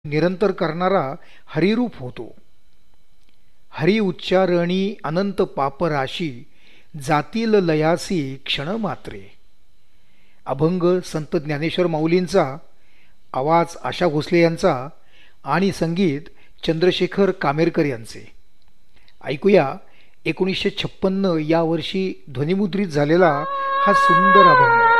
निरंतर करणारा हरिरूप होतो. हरी उच्चारणी अनंत पापराशी जातील लयासी क्षण मात्रे. अभंग संत ज्ञानेश्वर माऊलींचा, आवाज आशा भोसले यांचा आणि संगीत चंद्रशेखर कामेरकर यांचे. ऐकूया 1956 या वर्षी ध्वनिमुद्रित झालेला हा सुंदर अभंग.